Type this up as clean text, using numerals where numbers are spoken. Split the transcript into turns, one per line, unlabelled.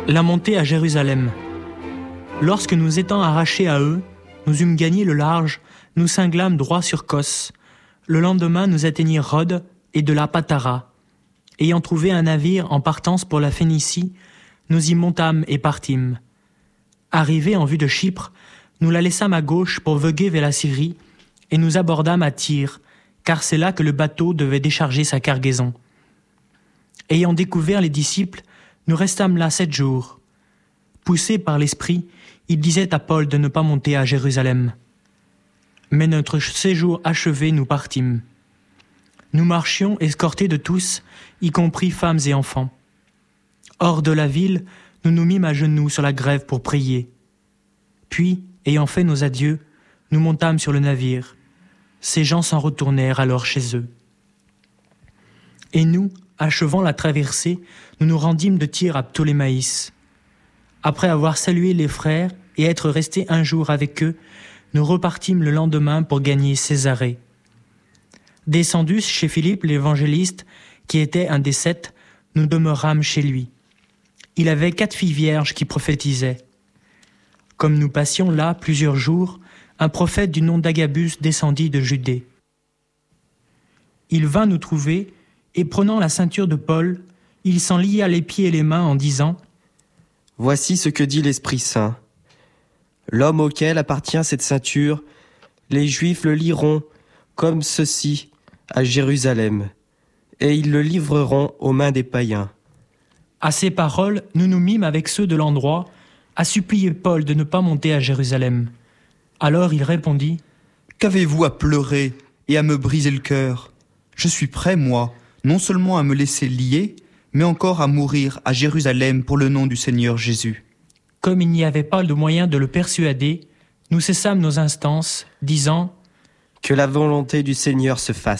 La montée à Jérusalem. Lorsque nous étant arrachés à eux, nous eûmes gagné le large, nous cinglâmes droit sur Kos. Le lendemain, nous atteignîmes Rhodes et de là Patara. Ayant trouvé un navire en partance pour la Phénicie, nous y montâmes et partîmes. Arrivés en vue de Chypre, nous la laissâmes à gauche pour voguer vers la Syrie et nous abordâmes à Tyr, car c'est là que le bateau devait décharger sa cargaison. Ayant découvert les disciples, nous restâmes là 7 jours. Poussés par l'Esprit, il disait à Paul de ne pas monter à Jérusalem. Mais notre séjour achevé, nous partîmes. Nous marchions escortés de tous, y compris femmes et enfants. Hors de la ville, nous nous mîmes à genoux sur la grève pour prier. Puis, ayant fait nos adieux, nous montâmes sur le navire. Ces gens s'en retournèrent alors chez eux. Et nous, achevant la traversée, nous nous rendîmes de Tyr à Ptolémaïs. Après avoir salué les frères et être restés un jour avec eux, nous repartîmes le lendemain pour gagner Césarée. Descendus chez Philippe l'évangéliste, qui était un des 7, nous demeurâmes chez lui. Il avait 4 filles vierges qui prophétisaient. Comme nous passions là plusieurs jours, un prophète du nom d'Agabus descendit de Judée. Il vint nous trouver, et prenant la ceinture de Paul, il s'en lia les pieds et les mains en disant : «
Voici ce que dit l'Esprit Saint. L'homme auquel appartient cette ceinture, les Juifs le lieront comme ceci à Jérusalem, et ils le livreront aux mains des païens. »
À ces paroles, nous nous mîmes avec ceux de l'endroit à supplier Paul de ne pas monter à Jérusalem. Alors il répondit :
« Qu'avez-vous à pleurer et à me briser le cœur ? Je suis prêt, moi, non seulement à me laisser lier, mais encore à mourir à Jérusalem pour le nom du Seigneur Jésus. »
Comme il n'y avait pas de moyen de le persuader, nous cessâmes nos instances, disant :
« Que la volonté du Seigneur se fasse. »